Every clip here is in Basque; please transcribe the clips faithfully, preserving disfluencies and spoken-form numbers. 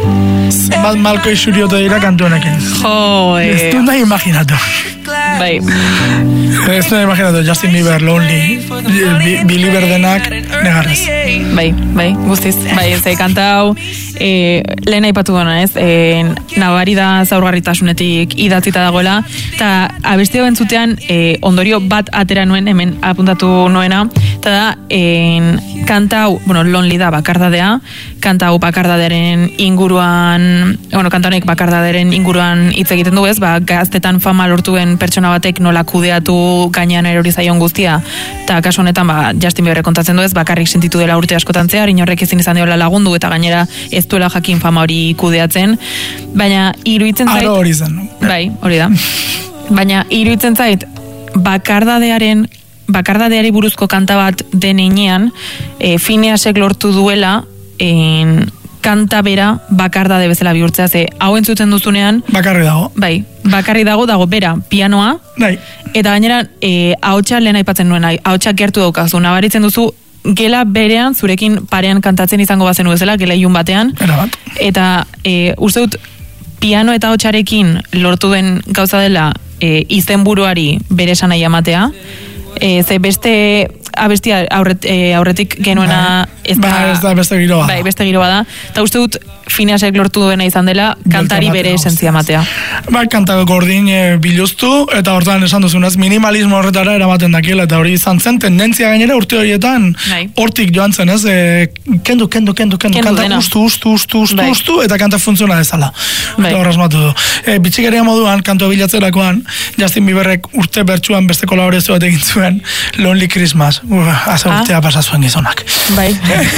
Zenbat malko isuriote dira kantu honekin. Jo, eh. Ez du nahi imaginatu. Bai. Ez du nahi imaginatu, Justin Bieber, Lonely, Belieber denak, negarrez. Bai, bai, guztiz. Bai, ez kanta hau, e, lehen aipatu gana, ez? E, nabari da zaurgarritasunetik idatzita dagoela, eta abesti hau entzutean e, ondorio bat atera nuen, hemen apuntatu nuena, eta da, en, kanta hau, bueno, Lonely da bakardadea, kanta hau bakardadearen inguruan, bueno, kanta honek bakardadearen inguruan hitz egiten du, ez? Ba, gaztetan fama lortuen pertsona batek nola kudeatu gainean erori zaion guztia, eta kasu honetan, ba, Justin Bieber kontatzen du, ez? Bakarrik sentitu dela urte askotan zehar, inorrek ezin izan diola lagundu, eta gainera ez duela jakin fama hori kudeatzen, baina iruditzen zait... Aro hori zen. Bai, hori da. Baina iruditzen zait, bakardadearen bakardadeari buruzko kanta bat denean, e, Phineasek lortu duela en, kanta bera bakardade bezala bihurtzea, ze hau entzuten duzunean bakarri dago. Bai, bakarri dago, dago bera, pianoa, bai. Eta gainera e, ahotsa lehen aipatzen nuen, ahotsa gertu daukazu, nabaritzen duzu gela berean, zurekin parean kantatzen izango bazenu bezala, gela ilun batean, bat. Eta e, uste dut piano eta ahotsarekin lortu den gauza dela e, izenburuari bere esan nahi amatea, E, ze beste abestia aurret, e, aurretik genuena ez da, ba, ez da beste giroa. Bai, beste giroa da. Eta uste dut Phineasek lortu duena izan dela kantari bere esentzia matea. Bai, kanta gordin e, biluztu, eta hortan esan duzunez, minimalismo horretara eramaten dakiela, eta hori izan zen tendentzia gainera urte horietan, hortik joan zen, ez? E, kendu, kendu, kendu, kendu, kanta ustu, ustu, ustu, ustu, bai. ustu, eta kanta funtziona dezala. Bai. Eta horraz matu du. E, bitxikeria moduan, kantu bilatzerakoan, Justin Bieberrek urte bertsuan beste kolaborazio bat egin zuen, Lonely Christmas. Uf, haze urtea ah. pasa zuen gizonak. Bai.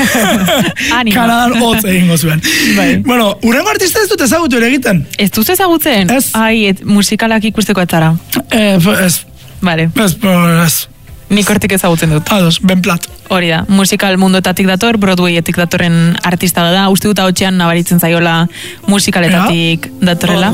Kanadan hotz egingo zuen. Bai. Bueno, urrengo artista ez dut ezagutu ere egiten. Ez duz ezagutzen? Ez. Ai, et, musikalak ikusteko etzara. Eh, ez. Vale. Ez, ez. Nik hortik ezagutzen dut. Ados, Ben Platt. Hori da, musikal mundoetatik dator, Broadwayetik datorren artista da, uste dut hautsean nabaritzen zaiola musikaletatik ja. datorrela.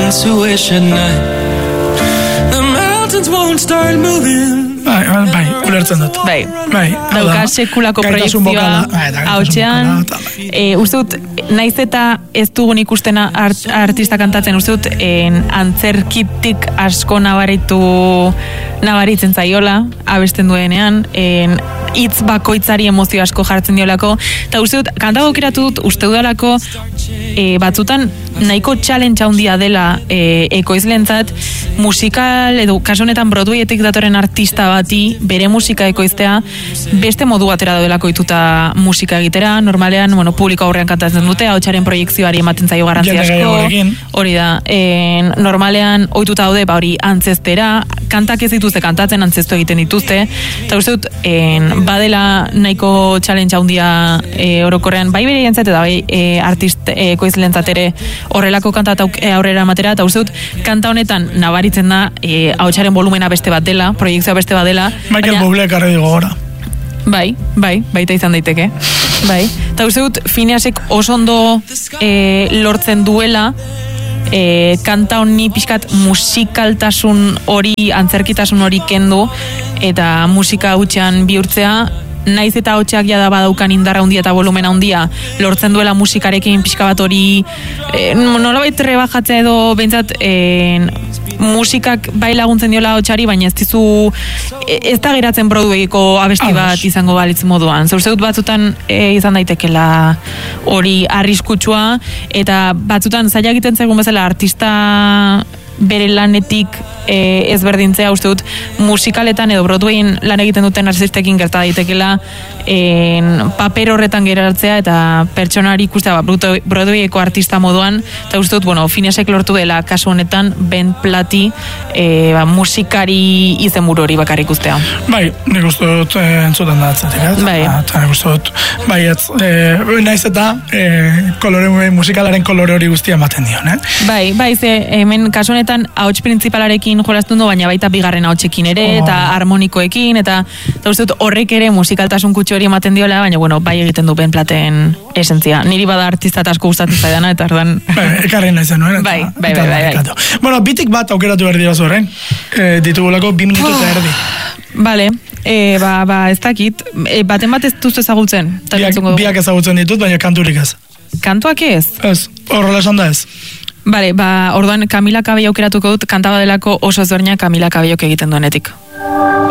Bai, bai, ulertzen dut. Bai, bai dauka sekulako proiektzioa hautsean. E, uste dut, naiz eta ez dugun ikustena art, artista kantatzen, uste dut, en, antzerkitik asko nabaritu nabaritzen zaiola, abesten duenean, en, hitz bakoitzari emozio asko jartzen diolako, eta uste dut, kanta gokiratu dut, uste dudalako, e, batzutan nahiko challenge handia dela e, ekoizlentzat, musikal, edo kasu honetan Broadwayetik datorren artista bati, bere musika ekoiztea, beste modu batera daudelako ituta musika egitera, normalean, bueno, publiko aurrean kantatzen dute, ahotsaren proiektzioari ematen zaio garrantzi asko, hori da, en, normalean ohituta daude, ba hori antzestera, kantak ez dituzte kantatzen, antzestu egiten dituzte, eta uste dut, en, badela nahiko challenge handia e, orokorrean, bai bere jentzat, eta bai e, artist e, ekoizlentzat ere horrelako kanta e, aurrera matera, eta uste dut, kanta honetan nabaritzen da, e, ahotsaren volumena beste bat dela, proiektzioa beste bat dela. Michael Bublé karri digo gora. Bai, bai, baita izan daiteke. Bai, eta uste dut, Phineasek oso ondo e, lortzen duela, e, kanta honi pixkat musikaltasun hori, antzerkitasun hori kendu, eta musika hutsean bihurtzea, naiz eta hotxeak jada badaukan indarra handia eta volumen handia lortzen duela musikarekin pixka bat hori e, nolabait rebajatzea edo behintzat e, musikak bai laguntzen diola hotxari, baina ez dizu ez da geratzen Broadwayko abesti bat izango balitz moduan. Zer uste dut batzutan e, izan daitekela hori arriskutsua, eta batzutan zaila egiten zaigun bezala artista bere lanetik e, ezberdintzea, uste dut musikaletan edo Broadwayen lan egiten duten artistekin gerta daitekela en, paper horretan geratzea eta pertsonari ikustea ba, Broadwayeko artista moduan, eta uste dut, bueno, Phineasek lortu dela kasu honetan Ben Platti e, ba, musikari izenburu hori bakar ikustea. Bai, nik uste dut e, entzuten da atzatik, bai. Eta nik uste dut, bai, ez, e, naiz eta e, kolore, musikalaren kolore hori guztia ematen dion, eh? Bai, bai, ze hemen kasu honetan ahots printzipalarekin jolazten du, baina baita bigarren ahotsekin ere, oh. eta harmonikoekin, eta, eta uste dut horrek ere musikaltasun kutxo hori ematen diola, baina bueno, bai egiten du Ben Platten esentzia. Niri bada artista asko gustatzen zaidana, eta ordan... Bai, ekarri nahi zen, nuen? Bai, bai, bai, bai, bai. Bueno, bitik bat aukeratu berdi bazo horrein, e, ditugulako bi minutu eta erdi. Bale, e, ba, ba, ez dakit, e, baten bat ez duztu ezagutzen. Biak, biak ezagutzen ditut, baina kanturik ez. Kantuak ez? Ez. horrela esan da ez. Bale, ba, orduan Camila Cabello aukeratuko dut, kanta badelako oso ezberdina Camila Cabellok egiten duenetik.